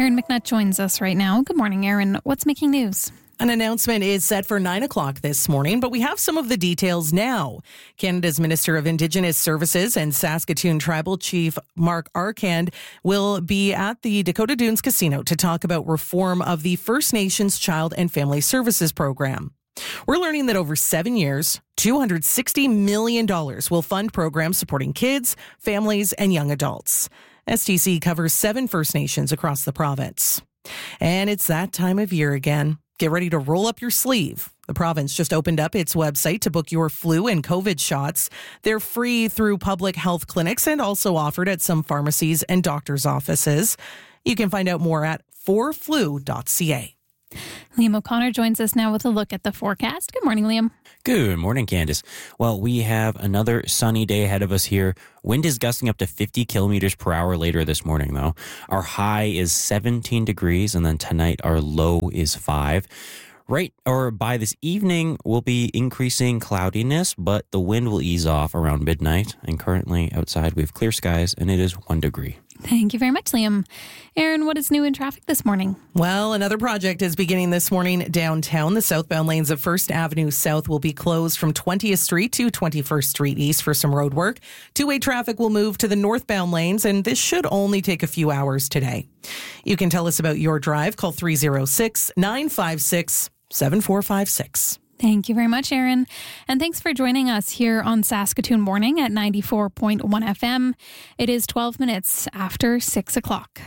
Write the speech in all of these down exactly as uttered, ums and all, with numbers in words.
Erin McNutt joins us right now. Good morning, Erin. What's making news? An announcement is set for nine o'clock this morning, but we have some of the details now. Canada's Minister of Indigenous Services and Saskatoon Tribal Chief Mark Arkand will be at the Dakota Dunes Casino to talk about reform of the First Nations Child and Family Services Program. We're learning that over seven years, two hundred sixty million dollars will fund programs supporting kids, families, and young adults. S T C covers seven First Nations across the province. And it's that time of year again. Get ready to roll up your sleeve. The province just opened up its website to book your flu and COVID shots. They're free through public health clinics and also offered at some pharmacies and doctors' offices. You can find out more at for flu dot c a. Liam O'Connor joins us now with a look at the forecast. Good morning, Liam. Good morning, Candace. Well, we have another sunny day ahead of us here. Wind is gusting up to fifty kilometers per hour later this morning, though. Our high is seventeen degrees, and then tonight our low is five. Right, or by this evening, we'll be increasing cloudiness, but the wind will ease off around midnight. And currently outside we have clear skies, and it is one degree. Thank you very much, Liam. Erin, what is new in traffic this morning? Well, another project is beginning this morning downtown. The southbound lanes of First Avenue South will be closed from twentieth Street to twenty-first Street East for some road work. Two-way traffic will move to the northbound lanes, and this should only take a few hours today. You can tell us about your drive. Call three oh six, nine five six, seven four five six. Thank you very much, Erin. And thanks for joining us here on Saskatoon Morning at ninety-four point one F M. It is twelve minutes after six o'clock.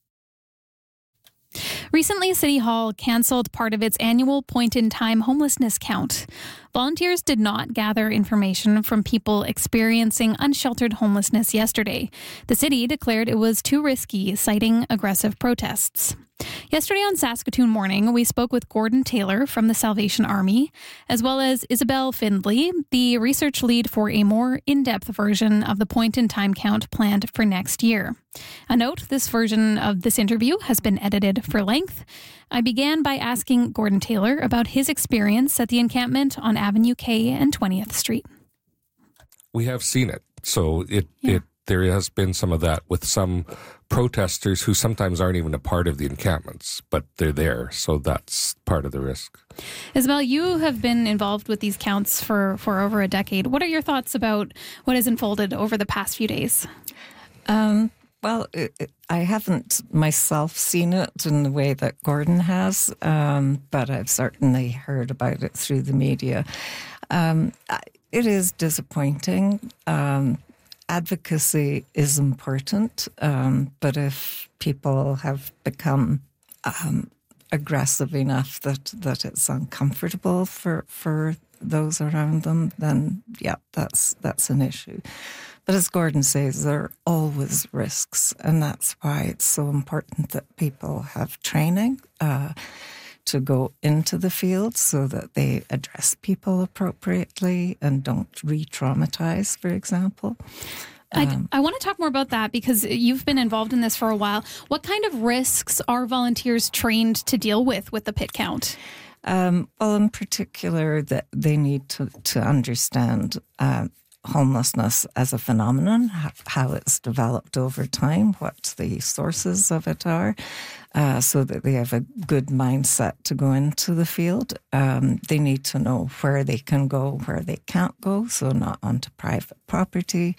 Recently, City Hall cancelled part of its annual point-in-time homelessness count. Volunteers did not gather information from people experiencing unsheltered homelessness yesterday. The city declared it was too risky, citing aggressive protests. Yesterday on Saskatoon Morning, we spoke with Gordon Taylor from the Salvation Army, as well as Isabel Findley, the research lead for a more in-depth version of the point-in-time count planned for next year. A note, this version of this interview has been edited for length. I began by asking Gordon Taylor about his experience at the encampment on Avenue K and twentieth Street. We have seen it. So it, Yeah. it there has been some of that with some protesters who sometimes aren't even a part of the encampments, but they're there. So that's part of the risk. Isabel, you have been involved with these counts for, for over a decade. What are your thoughts about what has unfolded over the past few days? Um, well, it, it, I haven't myself seen it in the way that Gordon has, um, but I've certainly heard about it through the media. Um, it is disappointing. Um, advocacy is important, um, but if people have become um, aggressive enough that, that it's uncomfortable for for those around them, then yeah, that's that's an issue. But as Gordon says, there are always risks, and that's why it's so important that people have training uh, to go into the field so that they address people appropriately and don't re-traumatize, for example. Um, I, I want to talk more about that because you've been involved in this for a while. What kind of risks are volunteers trained to deal with with the pit count? Um, well, in particular, that they need to, to understand uh, homelessness as a phenomenon, how it's developed over time, what the sources of it are, uh, so that they have a good mindset to go into the field. Um, they need to know where they can go, where they can't go, so not onto private property.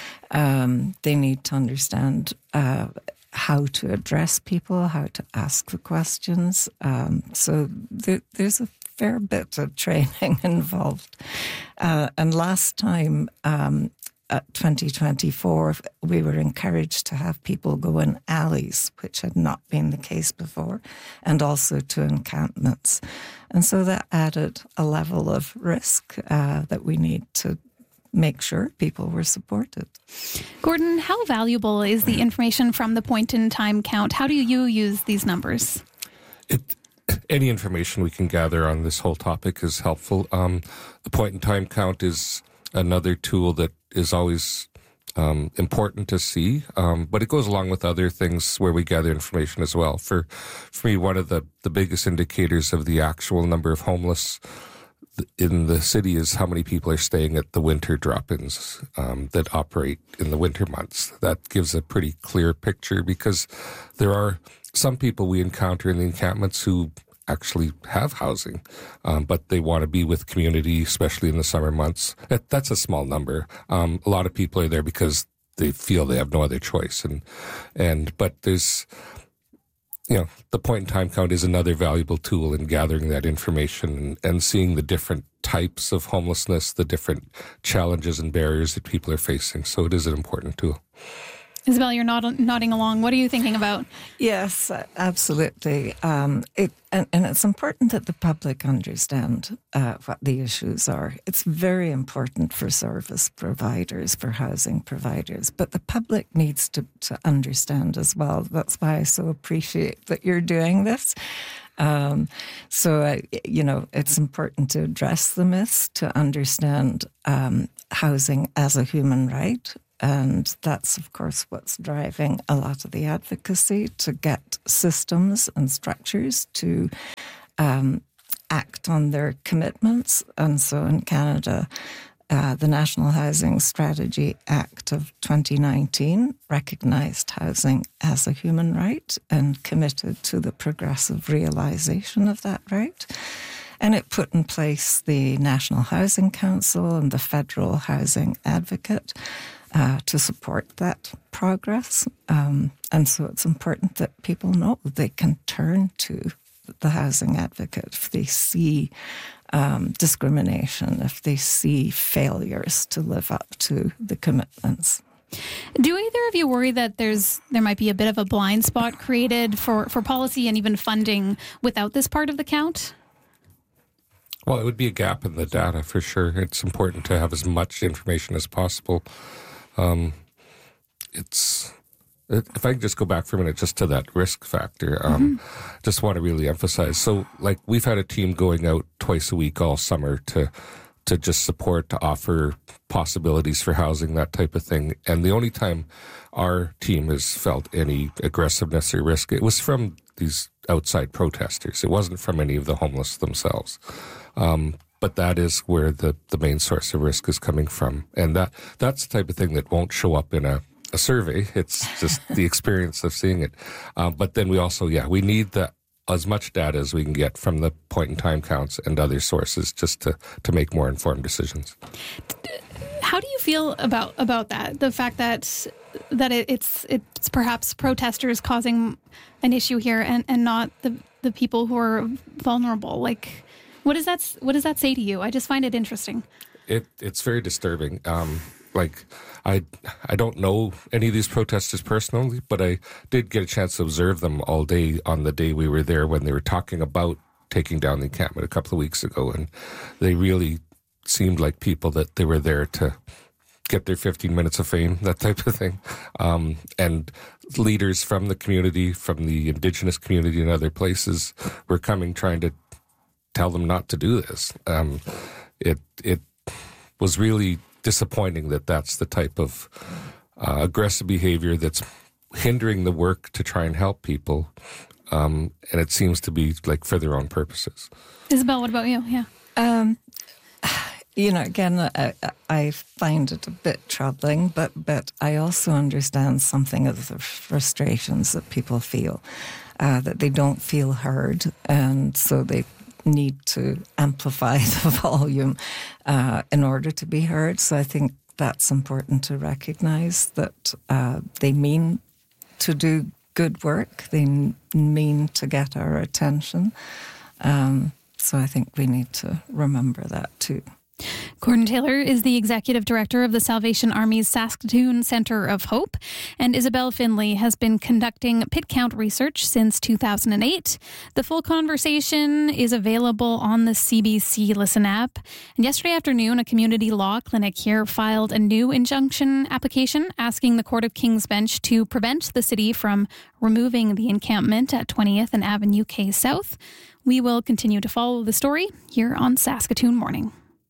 Um, they need to understand uh, how to address people, how to ask the questions. Um, so there, there's a fair bit of training involved. Uh, and last time, um, at twenty twenty-four, we were encouraged to have people go in alleys, which had not been the case before, and also to encampments. And so that added a level of risk uh, that we need to make sure people were supported. Gordon, how valuable is the information from the point-in-time count? How do you use these numbers? It, any information we can gather on this whole topic is helpful. Um, the point-in-time count is another tool that is always um, important to see, um, but it goes along with other things where we gather information as well. For, for me, one of the, the biggest indicators of the actual number of homeless in the city is how many people are staying at the winter drop-ins um, that operate in the winter months. That gives a pretty clear picture, because there are some people we encounter in the encampments who actually have housing, um, but they want to be with community, especially in the summer months. That, that's a small number. Um, a lot of people are there because they feel they have no other choice. And, and, but there's, you know, the point in time count is another valuable tool in gathering that information and, and seeing the different types of homelessness, the different challenges and barriers that people are facing. So it is an important tool. Isabel, you're nod- nodding along. What are you thinking about? Yes, absolutely. Um, it, and, and it's important that the public understand uh, what the issues are. It's very important for service providers, for housing providers, but the public needs to, to understand as well. That's why I so appreciate that you're doing this. Um, so, uh, you know, it's important to address the myths, to understand um, housing as a human right. And that's, of course, what's driving a lot of the advocacy, to get systems and structures to um, act on their commitments. And so in Canada, uh, the National Housing Strategy Act of twenty nineteen recognised housing as a human right and committed to the progressive realisation of that right. And it put in place the National Housing Council and the Federal Housing Advocate Uh, to support that progress. Um, and so it's important that people know they can turn to the housing advocate if they see um, discrimination, if they see failures to live up to the commitments. Do either of you worry that there's there might be a bit of a blind spot created for, for policy and even funding without this part of the count? Well, it would be a gap in the data for sure. It's important to have as much information as possible. Um, it's, if I can just go back for a minute just to that risk factor, um, mm-hmm. just want to really emphasize. So, like, we've had a team going out twice a week all summer to, to just support, to offer possibilities for housing, that type of thing. And the only time our team has felt any aggressiveness or risk, it was from these outside protesters. It wasn't from any of the homeless themselves. Um, But that is where the, the main source of risk is coming from. And that that's the type of thing that won't show up in a, a survey. It's just the experience of seeing it. Um, but then we also, yeah, we need the, as much data as we can get from the point in time counts and other sources just to, to make more informed decisions. How do you feel about, about that? The fact that that it, it's it's perhaps protesters causing an issue here and, and not the, the people who are vulnerable? Like, What does that What does that say to you? I just find it interesting. It it's very disturbing. Um, like I I don't know any of these protesters personally, but I did get a chance to observe them all day on the day we were there when they were talking about taking down the encampment a couple of weeks ago, and they really seemed like people that they were there to get their fifteen minutes of fame, that type of thing. Um, and leaders from the community, from the Indigenous community and other places, were coming trying to tell them not to do this. Um, it it was really disappointing that that's the type of uh, aggressive behavior that's hindering the work to try and help people, um, and it seems to be like for their own purposes. Isabel, what about you? Yeah. Um, you know, again, I, I find it a bit troubling, but but I also understand something of the frustrations that people feel, uh, that they don't feel heard, and so they need to amplify the volume uh, in order to be heard. So I think that's important to recognize that uh, they mean to do good work. They mean to get our attention. Um, so I think we need to remember that too. Gordon Taylor is the Executive Director of the Salvation Army's Saskatoon Centre of Hope, and Isabel Finley has been conducting pit count research since two thousand eight. The full conversation is available on the C B C Listen app. And yesterday afternoon, a community law clinic here filed a new injunction application asking the Court of King's Bench to prevent the city from removing the encampment at twentieth and Avenue K South. We will continue to follow the story here on Saskatoon Morning.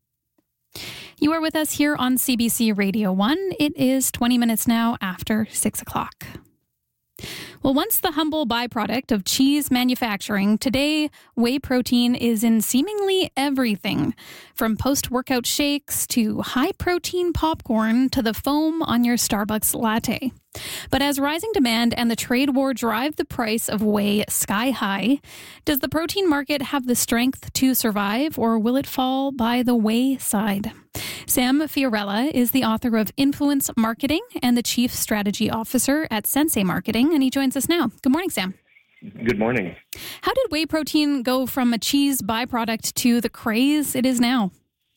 You are with us here on C B C Radio one. It is twenty minutes now after six o'clock. Well, once the humble byproduct of cheese manufacturing, today whey protein is in seemingly everything, from post-workout shakes to high-protein popcorn to the foam on your Starbucks latte. But as rising demand and the trade war drive the price of whey sky high, does the protein market have the strength to survive, or will it fall by the wayside? Sam Fiorella is the author of Influence Marketing and the Chief Strategy Officer at Sensei Marketing, and he joins us now. Good morning, Sam. Good morning. How did whey protein go from a cheese byproduct to the craze it is now?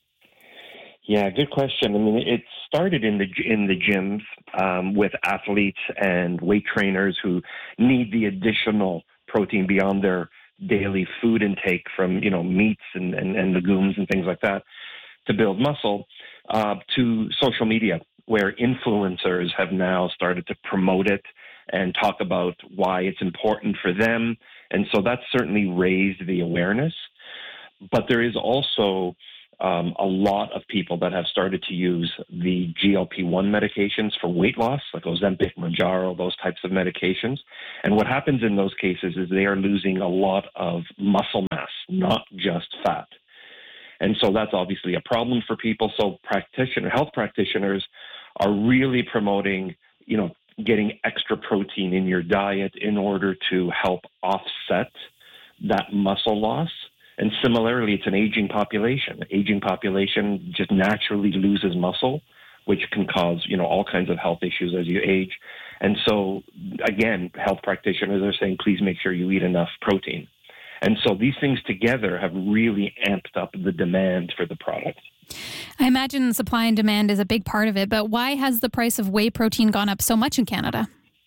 Yeah, good question. I mean, it started in the in the gyms um, with athletes and weight trainers who need the additional protein beyond their daily food intake from, you know, meats and, and, and legumes and things like that to build muscle, uh, to social media, where influencers have now started to promote it and talk about why it's important for them. And so that's certainly raised the awareness. But there is also um, a lot of people that have started to use the G L P one medications for weight loss, like Ozempic, Mounjaro, those types of medications. And what happens in those cases is they are losing a lot of muscle mass, not just fat. And so that's obviously a problem for people. So practitioner, health practitioners are really promoting, you know, getting extra protein in your diet in order to help offset that muscle loss. And similarly, it's an aging population. The aging population just naturally loses muscle, which can cause, you know, all kinds of health issues as you age. And so, again, health practitioners are saying, please make sure you eat enough protein. And so these things together have really amped up the demand for the product. I imagine supply and demand is a big part of it, but why has the price of whey protein gone up so much in Canada?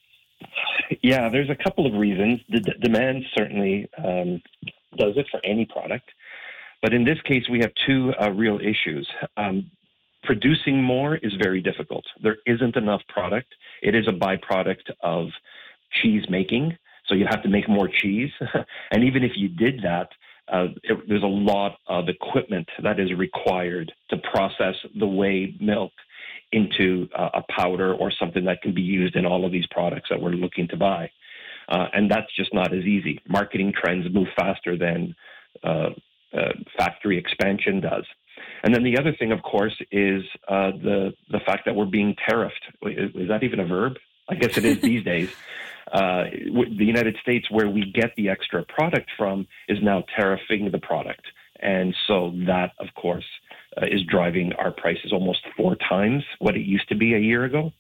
Yeah, there's a couple of reasons. The d- demand certainly um, does it for any product. But in this case, we have two uh, real issues. Um, producing more is very difficult. There isn't enough product. It is a byproduct of cheese making. So you have to make more cheese. And even if you did that, uh, it, there's a lot of equipment that is required to process the whey milk into uh, a powder or something that can be used in all of these products that we're looking to buy. Uh, and that's just not as easy. Marketing trends move faster than uh, uh, factory expansion does. And then the other thing, of course, is uh, the, the fact that we're being tariffed. Is, is that even a verb? I guess it is these days. Uh, the United States, where we get the extra product from, is now tariffing the product. And so that, of course, uh, is driving our prices almost four times what it used to be a year ago.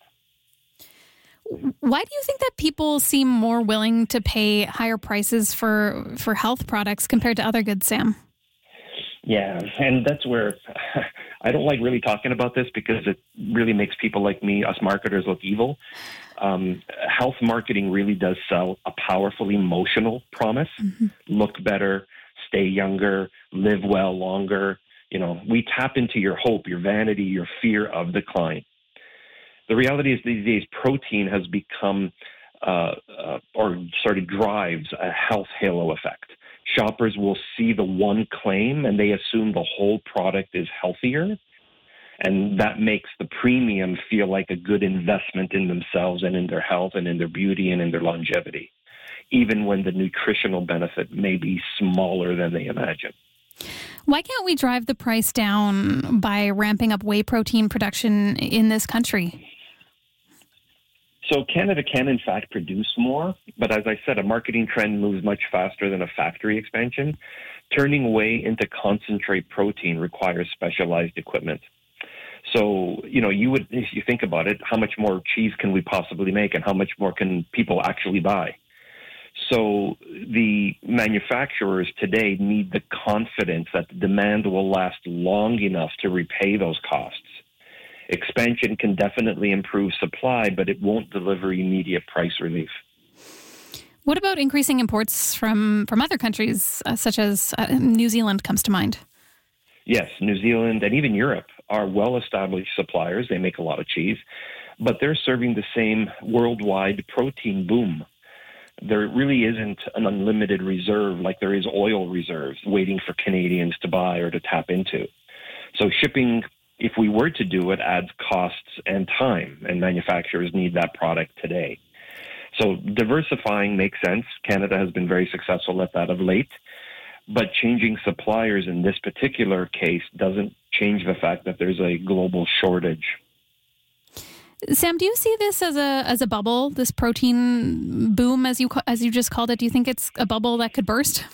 Why do you think that people seem more willing to pay higher prices for, for health products compared to other goods, Sam? Yeah, and that's where I don't like really talking about this because it really makes people like me, us marketers, look evil. Um, health marketing really does sell a powerful emotional promise. Mm-hmm. Look better, stay younger, live well longer. You know, we tap into your hope, your vanity, your fear of decline. The reality is these days protein has become uh, uh, or sort of drives a health halo effect. Shoppers will see the one claim and they assume the whole product is healthier. And that makes the premium feel like a good investment in themselves and in their health and in their beauty and in their longevity, even when the nutritional benefit may be smaller than they imagine. Why can't we drive the price down by ramping up whey protein production in this country? So Canada can, in fact, produce more. But as I said, a marketing trend moves much faster than a factory expansion. Turning whey into concentrate protein requires specialized equipment. So, you know, you would, if you think about it, how much more cheese can we possibly make and how much more can people actually buy? So the manufacturers today need the confidence that the demand will last long enough to repay those costs. Expansion can definitely improve supply, but it won't deliver immediate price relief. What about increasing imports from, from other countries, uh, such as uh, New Zealand comes to mind? Yes, New Zealand and even Europe are well-established suppliers. They make a lot of cheese, but they're serving the same worldwide protein boom. There really isn't an unlimited reserve like there is oil reserves waiting for Canadians to buy or to tap into. So shipping, if we were to do it, adds costs and time, and manufacturers need that product today. So diversifying makes sense. Canada has been very successful at that of late. But changing suppliers in this particular case doesn't change the fact that there's a global shortage. Sam, do you see this as a as a bubble, this protein boom, as you as you just called it? Do you think it's a bubble that could burst?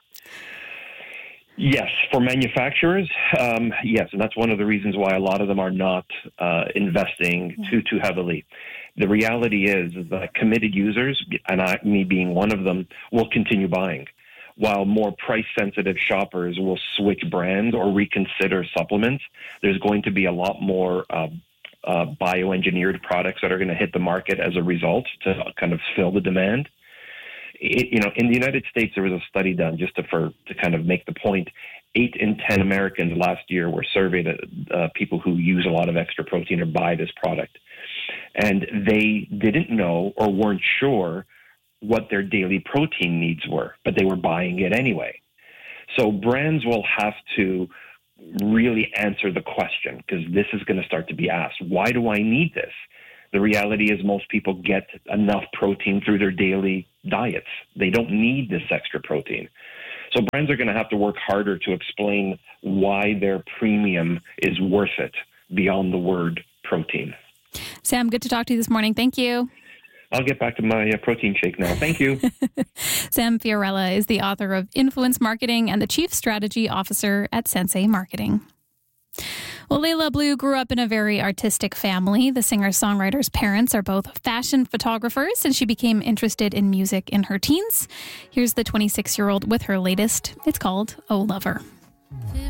Yes, for manufacturers, um, yes, and that's one of the reasons why a lot of them are not uh, investing too too heavily. The reality is that committed users, and I, me being one of them, will continue buying, while more price-sensitive shoppers will switch brands or reconsider supplements. There's going to be a lot more uh, uh, bioengineered products that are going to hit the market as a result to kind of fill the demand. It, you know, in the United States, there was a study done just to, for, to kind of make the point. Eight in ten Americans last year were surveyed, uh, people who use a lot of extra protein or buy this product. And they didn't know or weren't sure what their daily protein needs were, but they were buying it anyway. So brands will have to really answer the question, because this is going to start to be asked. Why do I need this? The reality is most people get enough protein through their daily diets. They don't need this extra protein. So brands are going to have to work harder to explain why their premium is worth it beyond the word protein. Sam, good to talk to you this morning. Thank you. I'll get back to my uh, protein shake now. Thank you. Sam Fiorella is the author of Influence Marketing and the Chief Strategy Officer at Sensei Marketing. Well, Layla Blue grew up in a very artistic family. The singer-songwriter's parents are both fashion photographers, and she became interested in music in her teens. Here's the twenty-six-year-old with her latest. It's called Oh Lover.